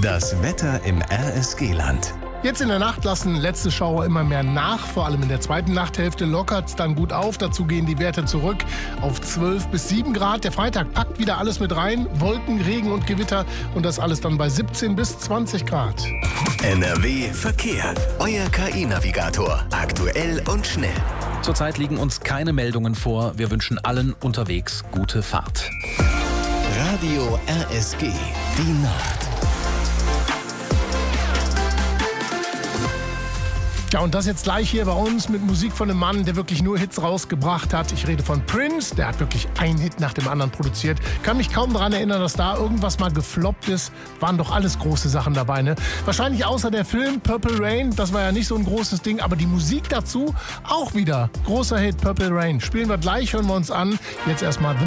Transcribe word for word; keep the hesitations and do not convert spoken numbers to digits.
Das Wetter im R S G-Land. Jetzt in der Nacht lassen letzte Schauer immer mehr nach. Vor allem in der zweiten Nachthälfte lockert es dann gut auf. Dazu gehen die Werte zurück auf zwölf bis sieben Grad. Der Freitag packt wieder alles mit rein. Wolken, Regen und Gewitter. Und das alles dann bei siebzehn bis zwanzig Grad. N R W Verkehr. Euer K I-Navigator. Aktuell und schnell. Zurzeit liegen uns keine Meldungen vor. Wir wünschen allen unterwegs gute Fahrt. Radio R S G. Die Nacht. Ja, und das jetzt gleich hier bei uns mit Musik von einem Mann, der wirklich nur Hits rausgebracht hat. Ich rede von Prince, der hat wirklich einen Hit nach dem anderen produziert. Kann mich kaum daran erinnern, dass da irgendwas mal gefloppt ist. Waren doch alles große Sachen dabei, ne? Wahrscheinlich außer der Film Purple Rain, das war ja nicht so ein großes Ding, aber die Musik dazu auch wieder. Großer Hit, Purple Rain. Spielen wir gleich, hören wir uns an. Jetzt erstmal